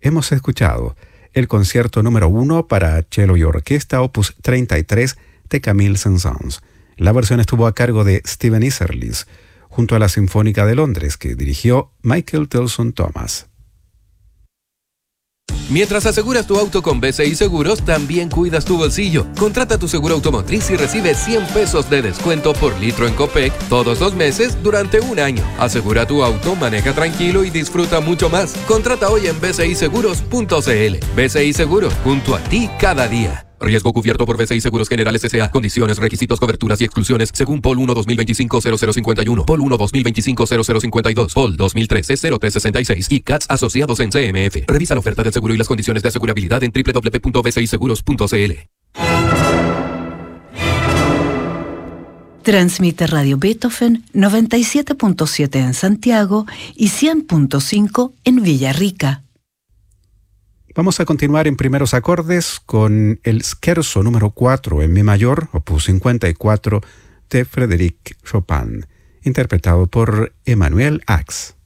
Hemos escuchado el concierto número 1 para cello y orquesta, opus 33 de Camille Saint-Saëns. La versión estuvo a cargo de Stephen Isserlis, junto a la Sinfónica de Londres, que dirigió Michael Tilson Thomas. Mientras aseguras tu auto con BCI Seguros, también cuidas tu bolsillo. Contrata tu seguro automotriz y recibe 100 pesos de descuento por litro en Copec todos los meses durante un año. Asegura tu auto, maneja tranquilo y disfruta mucho más. Contrata hoy en bciseguros.cl. BCI Seguros, junto a ti cada día. Riesgo cubierto por BCI Seguros Generales S.A. Condiciones, requisitos, coberturas y exclusiones según POL 1 2025-0051, POL 1 2025-0052, POL 2013-0366 y CATS asociados en CMF. Revisa la oferta del seguro y las condiciones de asegurabilidad en www.bciseguros.cl. Transmite Radio Beethoven 97.7 en Santiago y 100.5 en Villarrica. Vamos a continuar en primeros acordes con el Scherzo número 4 en Mi mayor, opus 54, de Frédéric Chopin, interpretado por Emmanuel Ax.